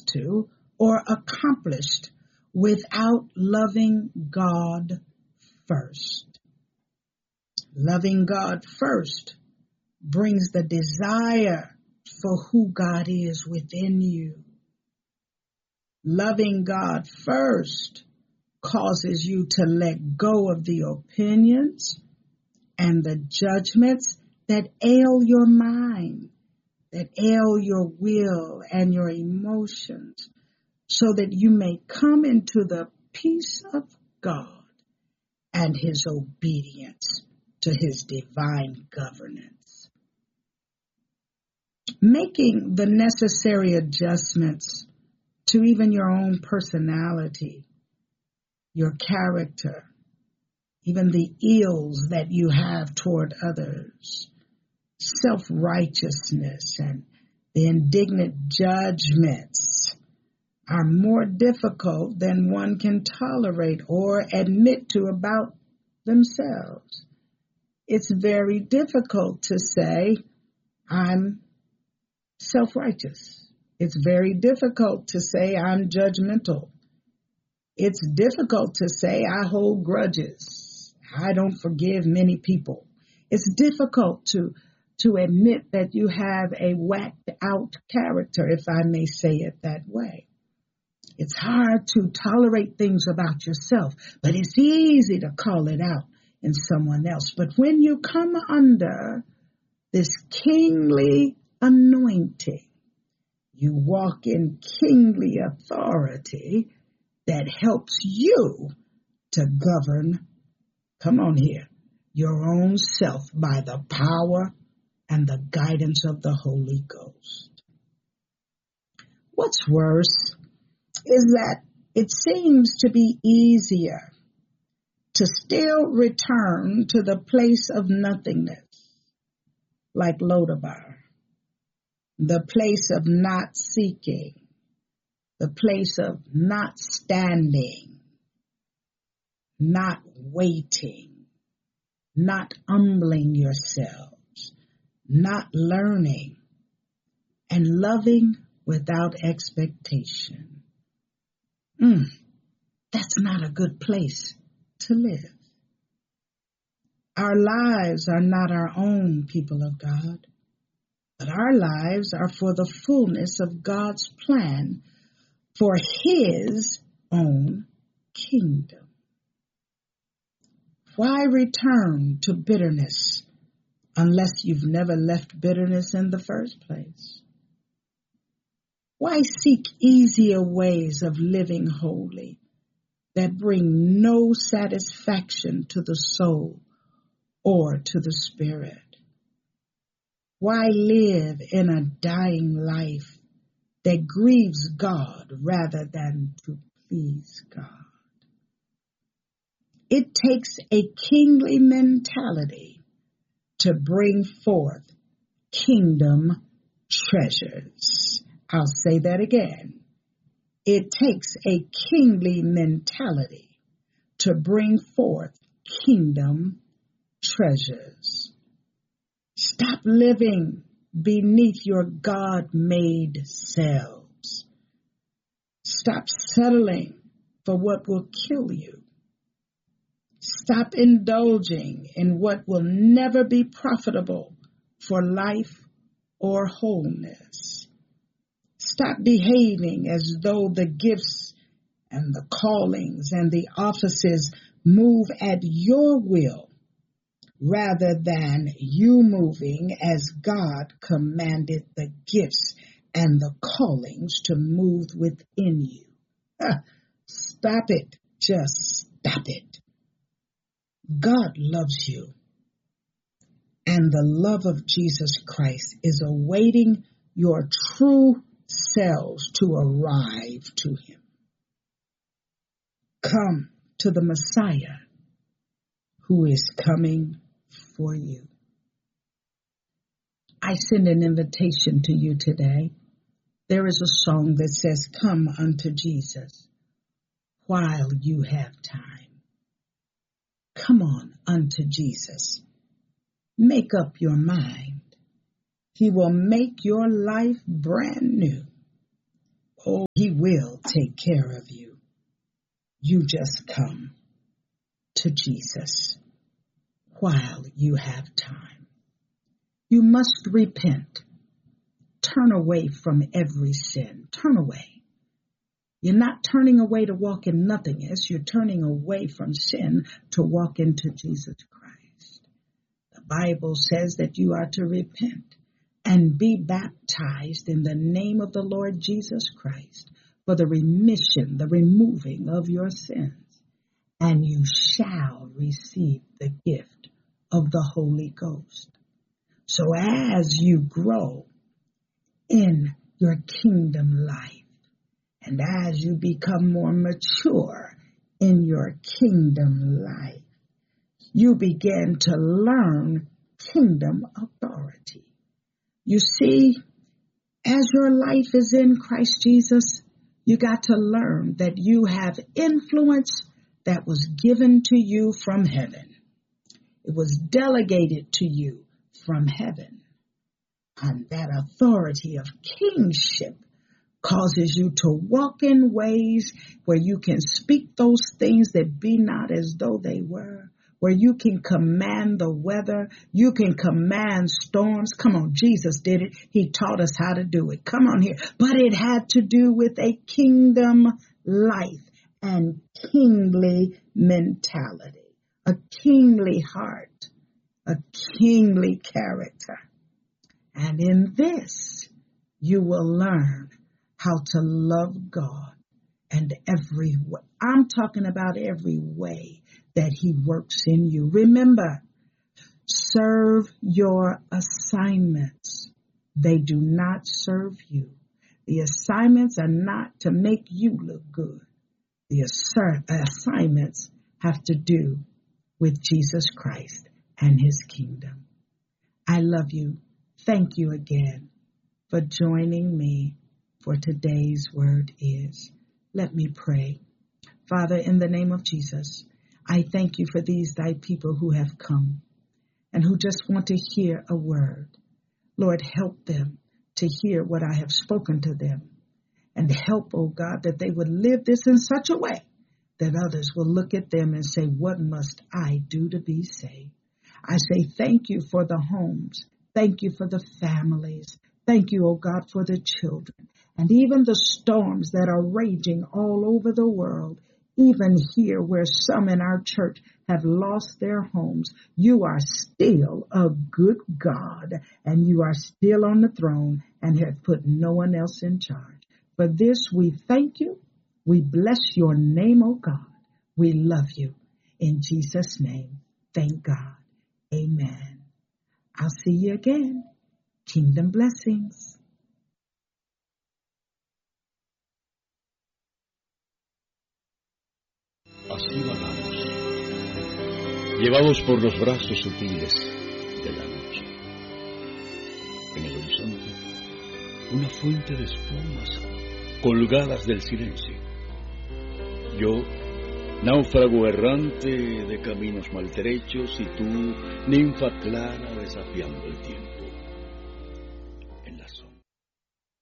to or accomplished without loving God first. Loving God first brings the desire for who God is within you. Loving God first causes you to let go of the opinions and the judgments that ail your mind, that ail your will and your emotions, so that you may come into the peace of God and his obedience to his divine governance. Making the necessary adjustments to even your own personality, your character, even the ills that you have toward others, self-righteousness and the indignant judgments are more difficult than one can tolerate or admit to about themselves. It's very difficult to say, I'm self-righteous. It's very difficult to say, I'm judgmental. It's difficult to say, I hold grudges. I don't forgive many people. It's difficult to admit that you have a whacked out character, if I may say it that way. It's hard to tolerate things about yourself, but it's easy to call it out in someone else. But when you come under this kingly anointing, you walk in kingly authority that helps you to govern, come on here, your own self by the power and the guidance of the Holy Ghost. What's worse is that it seems to be easier to still return to the place of nothingness, like Lodabar, the place of not seeking, the place of not standing, not waiting, not humbling yourselves, not learning, and loving without expectation. That's not a good place to live. Our lives are not our own, people of God, but our lives are for the fullness of God's plan for his own kingdom. Why return to bitterness unless you've never left bitterness in the first place? Why seek easier ways of living holy that bring no satisfaction to the soul or to the spirit? Why live in a dying life that grieves God rather than to please God? It takes a kingly mentality to bring forth kingdom treasures. I'll say that again. It takes a kingly mentality to bring forth kingdom treasures. Stop living beneath your God-made selves. Stop settling for what will kill you. Stop indulging in what will never be profitable for life or wholeness. Stop behaving as though the gifts and the callings and the offices move at your will rather than you moving as God commanded the gifts and the callings to move within you. Stop it. Just stop it. God loves you, and the love of Jesus Christ is awaiting your true selves to arrive to him. Come to the Messiah who is coming for you. I send an invitation to you today. There is a song that says, "Come unto Jesus while you have time." Come on unto Jesus. Make up your mind. He will make your life brand new. Oh, he will take care of you. You just come to Jesus while you have time. You must repent. Turn away from every sin. Turn away. You're not turning away to walk in nothingness. You're turning away from sin to walk into Jesus Christ. The Bible says that you are to repent and be baptized in the name of the Lord Jesus Christ for the remission, the removing of your sins, and you shall receive the gift of the Holy Ghost. So as you grow in your kingdom life, and as you become more mature in your kingdom life, you begin to learn kingdom authority. You see, as your life is in Christ Jesus, you got to learn that you have influence that was given to you from heaven. It was delegated to you from heaven. And that authority of kingship causes you to walk in ways where you can speak those things that be not as though they were, where you can command the weather, you can command storms. Come on, Jesus did it. He taught us how to do it. Come on here. But it had to do with a kingdom life and kingly mentality, a kingly heart, a kingly character. And in this, you will learn how to love God and every way. I'm talking about every way that he works in you. Remember, serve your assignments. They do not serve you. The assignments are not to make you look good. The assignments have to do with Jesus Christ and his kingdom. I love you. Thank you again for joining me for today's word is. Let me pray. Father, in the name of Jesus, I thank you for these thy people who have come and who just want to hear a word. Lord, help them to hear what I have spoken to them, and help, oh God, that they would live this in such a way that others will look at them and say, what must I do to be saved? I say thank you for the homes. Thank you for the families. Thank you, oh God, for the children, and even the storms that are raging all over the world. Even here where some in our church have lost their homes, you are still a good God, and you are still on the throne and have put no one else in charge. For this we thank you. We bless your name, O God. We love you. In Jesus' name, thank God. Amen. I'll see you again. Kingdom blessings. Así vagamos, llevados por los brazos sutiles de la noche. En el horizonte, una fuente de espumas colgadas del silencio. Yo, náufrago errante de caminos maltrechos, y tú, ninfa clara desafiando el tiempo.